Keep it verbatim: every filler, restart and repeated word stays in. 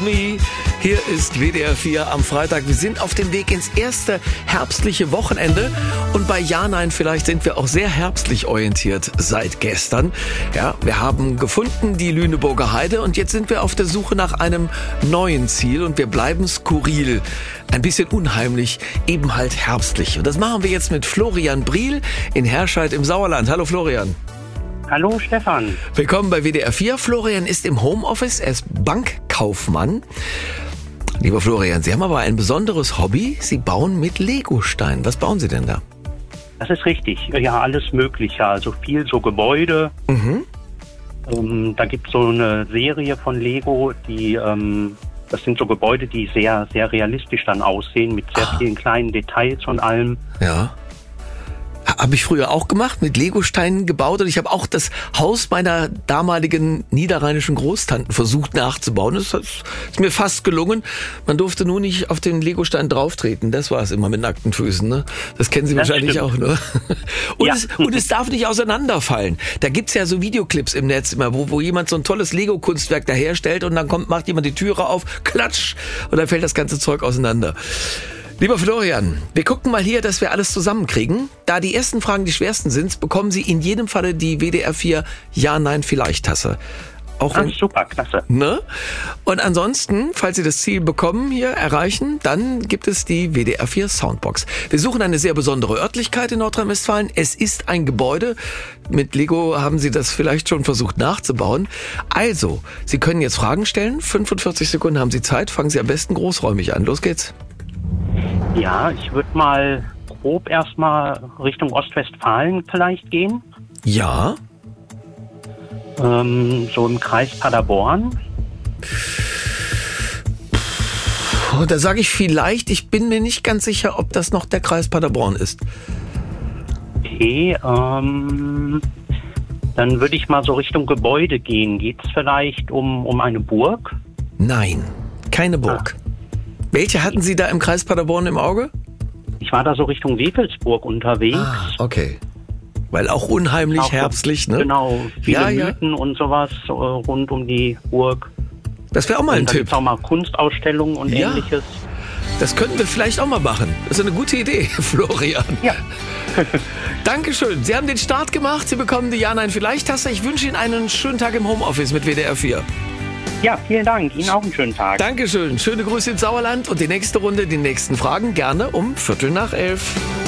Me. Hier ist W D R vier am Freitag. Wir sind auf dem Weg ins erste herbstliche Wochenende. Und bei Ja, Nein, vielleicht sind wir auch sehr herbstlich orientiert seit gestern. Ja, wir haben gefunden die Lüneburger Heide und jetzt sind wir auf der Suche nach einem neuen Ziel und wir bleiben skurril. Ein bisschen unheimlich, eben halt herbstlich. Und das machen wir jetzt mit Florian Briel in Herscheid im Sauerland. Hallo Florian. Hallo Stefan. Willkommen bei W D R vier. Florian ist im Homeoffice, er ist Bankkaufmann. Lieber Florian, Sie haben aber ein besonderes Hobby. Sie bauen mit Legosteinen. Was bauen Sie denn da? Das ist richtig. Ja, alles Mögliche. Also viel so Gebäude. Mhm. Ähm, da gibt es so eine Serie von Lego, die, ähm, das sind so Gebäude, die sehr, sehr realistisch dann aussehen, mit sehr ah. vielen kleinen Details und allem. Ja. Habe ich früher auch gemacht, mit Legosteinen gebaut und ich habe auch das Haus meiner damaligen niederrheinischen Großtanten versucht nachzubauen. Das ist mir fast gelungen. Man durfte nur nicht auf den Legostein drauftreten. Das war es immer mit nackten Füßen. Ne? Das kennen Sie das wahrscheinlich stimmt. auch. Ne? Und, ja. es, und es darf nicht auseinanderfallen. Da gibt's ja so Videoclips im Netz immer, wo, wo jemand so ein tolles Lego-Kunstwerk daherstellt und dann kommt, macht jemand die Türe auf, klatsch, und dann fällt das ganze Zeug auseinander. Lieber Florian, wir gucken mal hier, dass wir alles zusammenkriegen. Da die ersten Fragen die schwersten sind, bekommen Sie in jedem Falle die W D R vier Ja-Nein-Vielleicht-Tasse. Auch Ach, super, klasse. Ne? Und ansonsten, falls Sie das Ziel bekommen, hier erreichen, dann gibt es die W D R vier Soundbox. Wir suchen eine sehr besondere Örtlichkeit in Nordrhein-Westfalen. Es ist ein Gebäude. Mit Lego haben Sie das vielleicht schon versucht nachzubauen. Also, Sie können jetzt Fragen stellen. fünfundvierzig Sekunden haben Sie Zeit. Fangen Sie am besten großräumig an. Los geht's. Ja, ich würde mal grob erstmal Richtung Ostwestfalen vielleicht gehen. Ja. Ähm, so im Kreis Paderborn. Puh, da sage ich vielleicht, ich bin mir nicht ganz sicher, ob das noch der Kreis Paderborn ist. Okay, ähm, dann würde ich mal so Richtung Gebäude gehen. Geht es vielleicht um, um eine Burg? Nein, keine Burg. Ah. Welche hatten Sie da im Kreis Paderborn im Auge? Ich war da so Richtung Wewelsburg unterwegs. Ah, okay. Weil auch unheimlich auch herbstlich, ne? Genau, viele ja, Mythen ja. und sowas äh, rund um die Burg. Das wäre auch mal ein und Tipp. Gibt's auch mal Kunstausstellungen und ja. ähnliches. Das könnten wir vielleicht auch mal machen. Das ist eine gute Idee, Florian. Ja. Dankeschön. Sie haben den Start gemacht. Sie bekommen die Ja-Nein-Vielleicht-Tasse. Ich wünsche Ihnen einen schönen Tag im Homeoffice mit W D R vier. Ja, vielen Dank. Ihnen auch einen schönen Tag. Dankeschön. Schöne Grüße ins Sauerland und die nächste Runde, die nächsten Fragen gerne um Viertel nach elf.